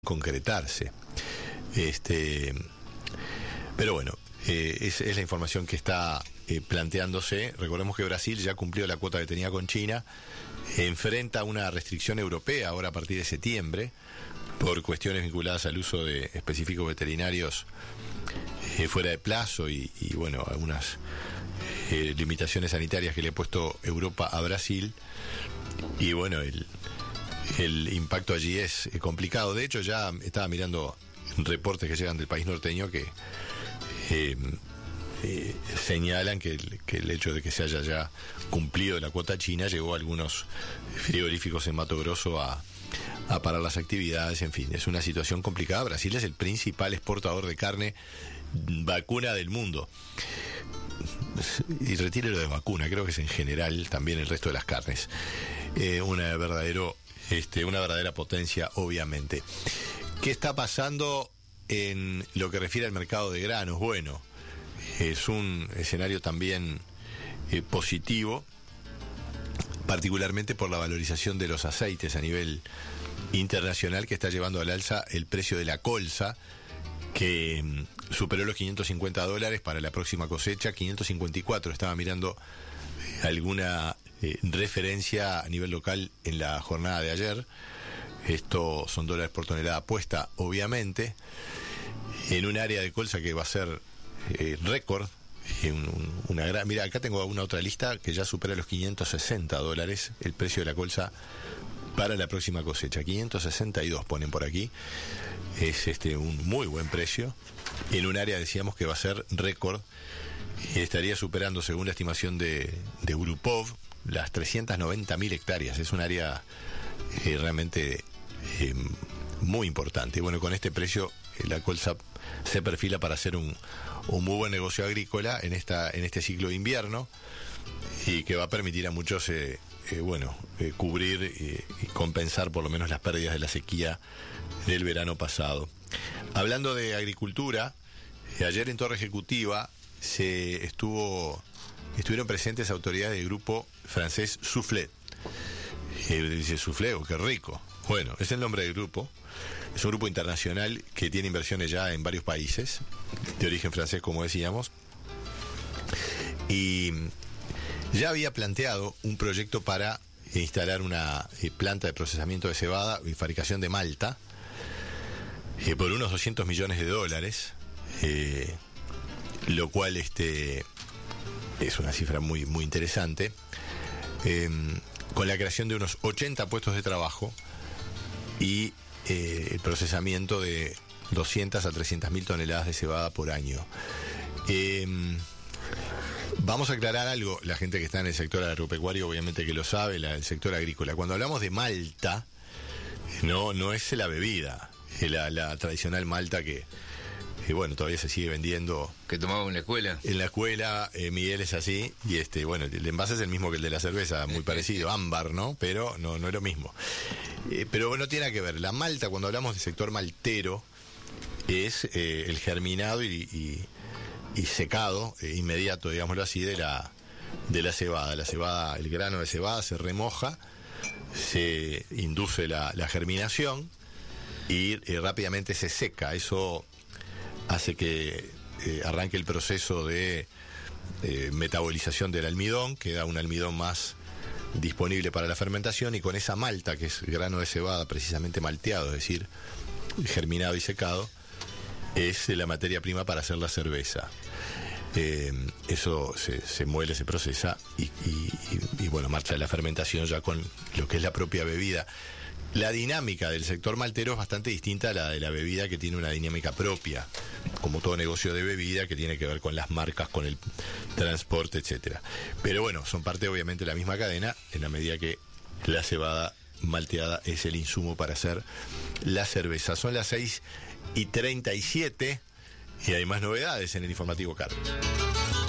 concretarse. Pero bueno, es la información que está planteándose. Recordemos que Brasil ya cumplió la cuota que tenía con China, enfrenta una restricción europea ahora a partir de septiembre por cuestiones vinculadas al uso de específicos veterinarios fuera de plazo y bueno, algunas limitaciones sanitarias que le ha puesto Europa a Brasil. Y bueno, el impacto allí es complicado. De hecho, ya estaba mirando reportes que llegan del país norteño que señalan que el hecho de que se haya ya cumplido la cuota china llevó a algunos frigoríficos en Mato Grosso a parar las actividades. En fin, es una situación complicada. Brasil es el principal exportador de carne vacuna del mundo. Y retire lo de vacuna, creo que es en general también el resto de las carnes. Una verdadera potencia, obviamente. ¿Qué está pasando en lo que refiere al mercado de granos? Bueno, es un escenario también positivo, particularmente por la valorización de los aceites a nivel internacional, que está llevando al alza el precio de la colza, que superó los $550 para la próxima cosecha. 554, estaba mirando alguna referencia a nivel local en la jornada de ayer. Esto son dólares por tonelada puesta, obviamente, en un área de colza que va a ser récord. Mira, acá tengo una otra lista que ya supera los $560 el precio de la colza para la próxima cosecha. 562 ponen por aquí. Es un muy buen precio en un área, decíamos, que va a ser récord. Estaría superando, según la estimación de Grupov, las 390.000 hectáreas. Es un área realmente muy importante. Bueno, con este precio la colza se perfila para hacer un muy buen negocio agrícola en este ciclo de invierno, y que va a permitir a muchos cubrir y compensar por lo menos las pérdidas de la sequía del verano pasado. Hablando de agricultura, ayer en Torre Ejecutiva estuvieron presentes autoridades del grupo francés Soufflet. Dice Soufflet, qué rico. Bueno, es el nombre del grupo. Es un grupo internacional que tiene inversiones ya en varios países, de origen francés, como decíamos, y ya había planteado un proyecto para instalar una planta de procesamiento de cebada y fabricación de malta por unos $200 millones, lo cual es una cifra muy, muy interesante, con la creación de unos 80 puestos de trabajo y el procesamiento de 200 a 300.000 toneladas de cebada por año. Vamos a aclarar algo, la gente que está en el sector agropecuario obviamente que lo sabe, el sector agrícola. Cuando hablamos de malta, no es la bebida, la tradicional malta que todavía se sigue vendiendo. ¿Que tomamos en la escuela? En la escuela, Miguel, es así, y el envase es el mismo que el de la cerveza, muy parecido, ámbar, ¿no? Pero no es lo mismo. Pero no tiene nada que ver. La malta, cuando hablamos del sector maltero, es el germinado y secado inmediato, digámoslo así, de la cebada. La cebada, el grano de cebada se remoja, se induce la germinación y rápidamente se seca. Eso hace que arranque el proceso de metabolización del almidón, queda un almidón más disponible para la fermentación, y con esa malta, que es grano de cebada precisamente malteado, es decir, germinado y secado, es la materia prima para hacer la cerveza. Eso se muele, se procesa y marcha la fermentación ya con lo que es la propia bebida. La dinámica del sector maltero es bastante distinta a la de la bebida, que tiene una dinámica propia, como todo negocio de bebida, que tiene que ver con las marcas, con el transporte, etcétera. Pero bueno, son parte obviamente de la misma cadena, en la medida que la cebada malteada es el insumo para hacer la cerveza. Son las 6:37 y hay más novedades en el informativo Carlos.